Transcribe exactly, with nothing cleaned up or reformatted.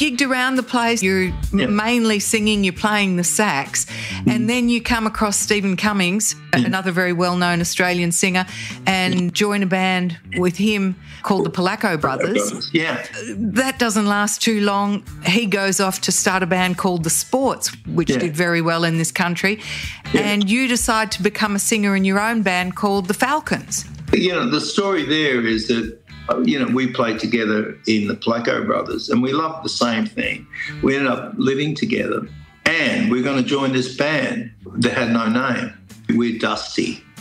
gigged around the place. You're Yep. mainly singing, you're playing the sax. And then you come across Stephen Cummings, another very well-known Australian singer, and join a band with him called the Polacco Brothers. Yeah. That doesn't last too long. He goes off to start a band called The Sports, which Yeah. did very well in this country. Yeah. And you decide to become a singer in your own band called The Falcons. You know, the story there is that, uh, you know, we played together in the Polacco Brothers and we loved the same thing. We ended up living together and we're going to join this band that had no name. We're Dusty.